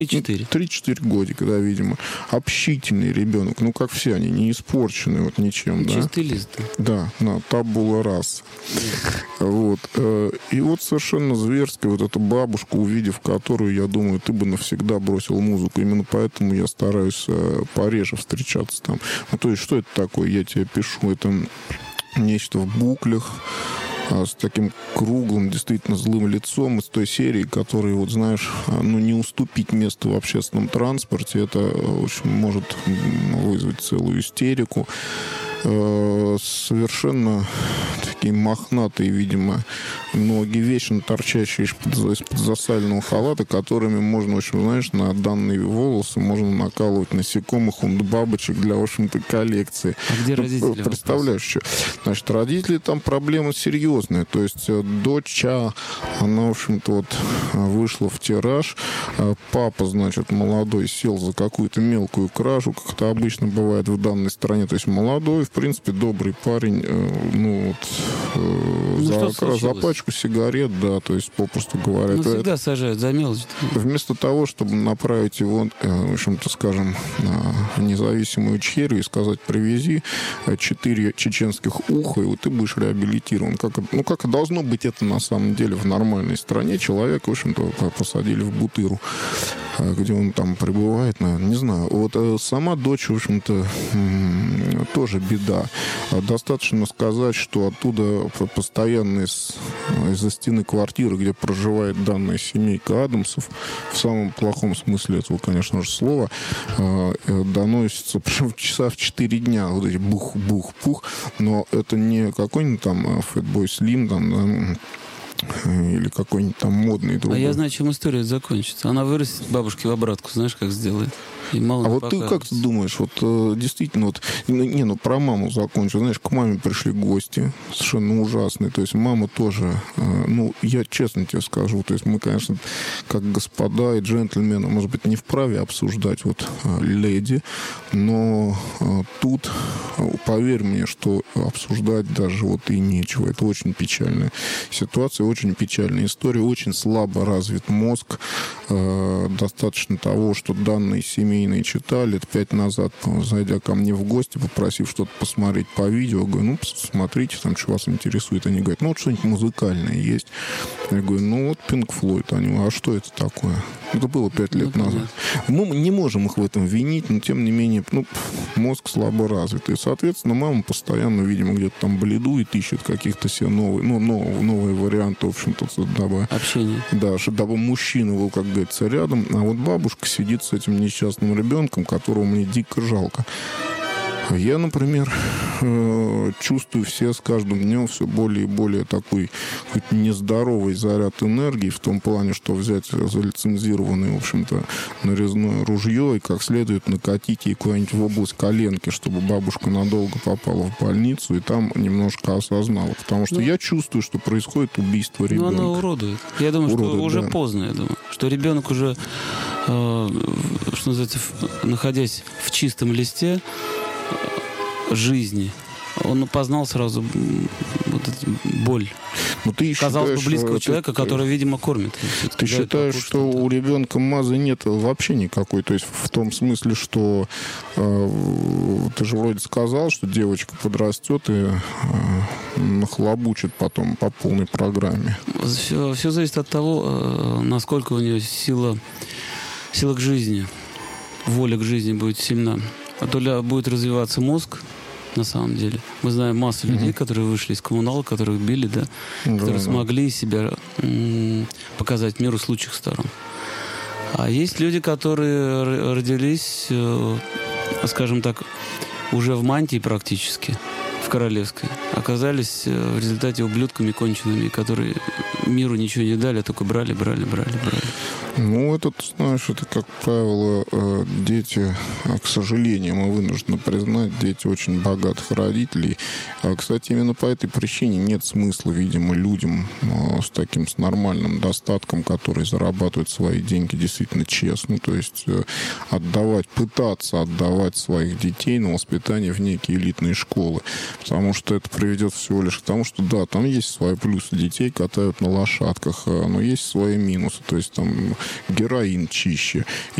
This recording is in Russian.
3-4. 3-4 годика, да, видимо. Общительный ребенок. Ну, как все они, не испорченные вот ничем, да. Чистый лист. Да, табула раса. Вот. И вот совершенно зверская вот эта бабушка, увидев которую, я думаю, ты бы навсегда бросил музыку. Именно поэтому я стараюсь пореже встречаться там. Ну, то есть, что это такое? Я тебе пишу, это нечто в буклях, с таким круглым, действительно злым лицом, из той серии, которой, вот знаешь, ну, не уступить место в общественном транспорте, это очень может вызвать целую истерику. Совершенно такие мохнатые, видимо, ноги, вечно торчащие из-под засаленного халата, которыми можно, в общем, знаешь, на данные волосы можно накалывать насекомых, бабочек для, в общем-то, коллекции. А где родители? Представляешь, что? Значит, родители там проблемы серьезные. То есть дочь, она, в общем-то, вот вышла в тираж. Папа, значит, молодой, сел за какую-то мелкую кражу, как это обычно бывает в данной стране. То есть молодой, в принципе, добрый парень, ну, вот, за пачку сигарет, да, то есть, попросту говоря. Ну, всегда сажают за мелочь. Вместо того, чтобы направить его, в общем-то, скажем, в независимую Чехию и сказать: привези 4 чеченских уха, и вот ты будешь реабилитирован. Как и должно быть это на самом деле в нормальной стране. Человека, в общем-то, посадили в Бутыру, где он там пребывает, наверное, не знаю. Вот сама дочь, в общем-то, тоже беда. Достаточно сказать, что оттуда постоянно из-за стены квартиры, где проживает данная семейка Адамсов, в самом плохом смысле этого, конечно же, слова, доносится, причем часа в 4 дня, вот эти бух-бух-пух, но это не какой-нибудь там Fatboy Slim, там, или какой-нибудь там модный другой. А я знаю, чем история закончится. Она вырастет бабушке в обратку, знаешь, как сделает. И мало вот ты как ты думаешь, вот действительно, вот, про маму закончу. Знаешь, к маме пришли гости совершенно ужасные. То есть мама тоже, я честно тебе скажу, то есть мы, конечно, как господа и джентльмены, может быть, не вправе обсуждать вот леди, но тут, поверь мне, что обсуждать даже вот и нечего. Это очень печальная ситуация, очень печальная история, очень слабо развит мозг. Достаточно того, что данные семьи читали, лет 5 назад, зайдя ко мне в гости, попросив что-то посмотреть по видео, говорю, посмотрите, там, что вас интересует. Они говорят, вот что-нибудь музыкальное есть. Я говорю, вот Pink Floyd. Они говорят, а что это такое? Это было 5 лет назад. Мы не можем их в этом винить, но, тем не менее, мозг слабо развит. И, соответственно, мама постоянно, видимо, где-то там бледует, ищет каких-то себе новые варианты, в общем-то, дабы... Общение. Да, дабы мужчина был, как говорится, рядом, а вот бабушка сидит с этим несчастным ребенком, которого мне дико жалко. Я, например, чувствую с каждым днем все более и более такой нездоровый заряд энергии, в том плане, что взять залицензированное, в общем-то, нарезное ружье и как следует накатить ей куда-нибудь в область коленки, чтобы бабушка надолго попала в больницу и там немножко осознала. Потому что я чувствую, что происходит убийство ребенка. Она уродует. Я думаю, что уже поздно, я думаю. Что ребенок уже, что называется, находясь в чистом листе жизни, он познал сразу вот эту боль. Ты казалось бы, близкого человека, который, видимо, кормит. Ты считаешь, что у ребенка мазы нет вообще никакой? То есть в том смысле, что ты же вроде сказал, что девочка подрастет и нахлобучит потом по полной программе. Все зависит от того, насколько у нее сила к жизни, воля к жизни будет сильна. А то ли будет развиваться мозг, на самом деле. Мы знаем массу людей, которые вышли из коммунала, которых били, которые смогли себя показать миру с лучших сторон. А есть люди, которые родились, скажем так, уже в мантии практически, в королевской, оказались в результате ублюдками конченными, которые миру ничего не дали, а только брали. Это, ты знаешь, это, как правило, дети, к сожалению, мы вынуждены признать, дети очень богатых родителей. Кстати, именно по этой причине нет смысла, видимо, людям с нормальным достатком, которые зарабатывают свои деньги действительно честно, то есть пытаться отдавать своих детей на воспитание в некие элитные школы. Потому что это приведет всего лишь к тому, что да, там есть свои плюсы. Детей катают на лошадках, но есть свои минусы. То есть там героин чище.